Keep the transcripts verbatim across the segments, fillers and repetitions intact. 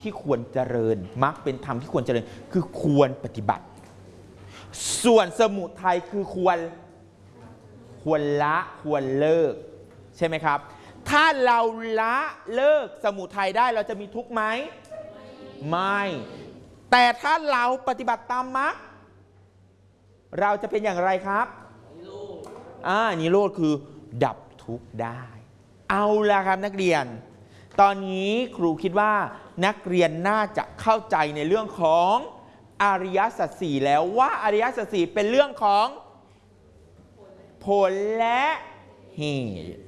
ที่ควรเจริญมรรคเป็นธรรมที่ควรเจริญคือควรปฏิบัติส่วนสมุทัยคือควรควรละควรเลิกใช่ไหมครับถ้าเราละเลิกสมุทัยได้เราจะมีทุกข์ไหมไม่แต่ถ้าเราปฏิบัติตามมรรคเราจะเป็นอย่างไรครับอ่านิโรธคือดับทุกข์ได้เอาละครับนักเรียนตอนนี้ครูคิดว่านักเรียนน่าจะเข้าใจในเรื่องของอริยสัจสี่แล้วว่าอริยสัจสี่เป็นเรื่องของผลและเหตุ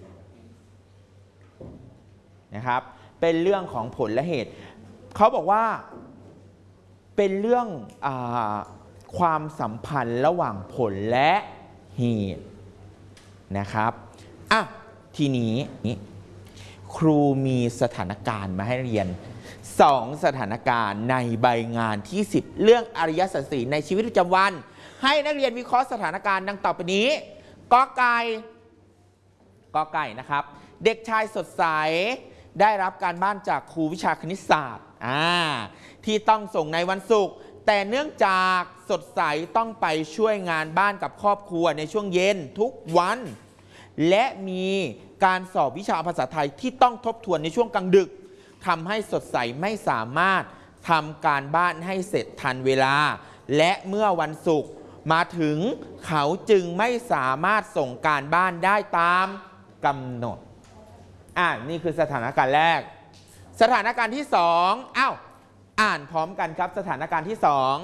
นะครับเป็นเรื่องของผลและเหตุเขาบอกว่าเป็นเรื่องอาความสัมพันธ์ระหว่างผลและเหตุนะครับอ่ะทีนี้ครูมีสถานการณ์มาให้เรียนสองสถานการณ์ในใบงานที่สิบเรื่องอริยสัจสี่ในชีวิตประจำวันให้นักเรียนวิเคราะห์สถานการณ์ดังต่อไปนี้กอไก่กอไก่นะครับเด็กชายสดใสได้รับการบ้านจากครูวิชาคณิตศาสตร์อ่าที่ต้องส่งในวันศุกร์แต่เนื่องจากสดใสต้องไปช่วยงานบ้านกับครอบครัวในช่วงเย็นทุกวันและมีการสอบวิชาภาษาไทยที่ต้องทบทวนในช่วงกลางดึกทำให้สดใสไม่สามารถทำการบ้านให้เสร็จทันเวลาและเมื่อวันศุกร์มาถึงเขาจึงไม่สามารถส่งการบ้านได้ตามกำหนดอ่านี่คือสถานการณ์แรกสถานการณ์ที่สองอ้าวอ่านพร้อมกันครับสถานการณ์ที่สอง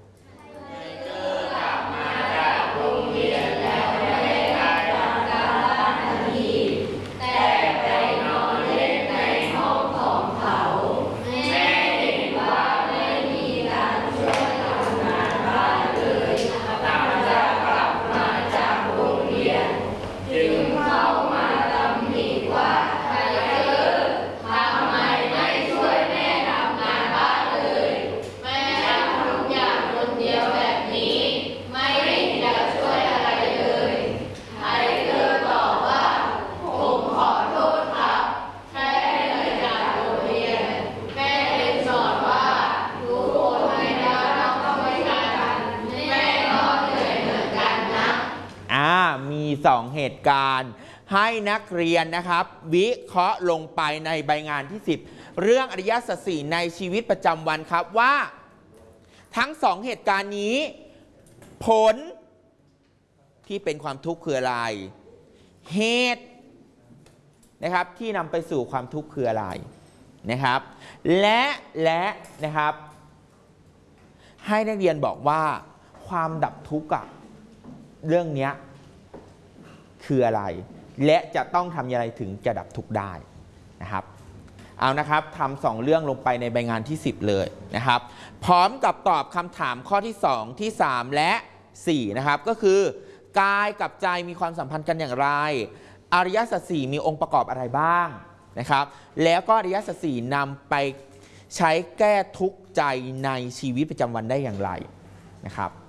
สองเหตุการณ์ให้นักเรียนนะครับวิเคราะห์ลงไปในใบงานที่สิบเรื่องอริยสัจสี่ในชีวิตประจำวันครับว่าทั้งสองเหตุการณ์นี้ผลที่เป็นความทุกข์คืออะไรเหตุนะครับที่นำไปสู่ความทุกข์คืออะไรนะครับและและนะครับให้นักเรียนบอกว่าความดับทุกข์อะเรื่องนี้คืออะไรและจะต้องทำอย่างไรถึงจะดับทุกข์ได้นะครับเอานะครับทำสองเรื่องลงไปในใบงานที่สิบเลยนะครับพร้อมกับตอบคำถามข้อที่สองที่สามและสี่นะครับก็คือกายกับใจมีความสัมพันธ์กันอย่างไรอริยสัจสี่มีองค์ประกอบอะไรบ้างนะครับแล้วก็อริยสัจสี่นำไปใช้แก้ทุกข์ใจในชีวิตประจำวันได้อย่างไรนะครับ